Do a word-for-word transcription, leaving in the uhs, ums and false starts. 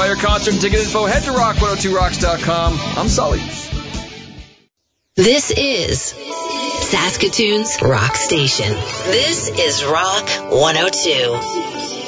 all your concert and ticket info, head to rock one oh two rocks dot com. I'm Sully. This is Saskatoon's Rock Station. This is Rock one oh two.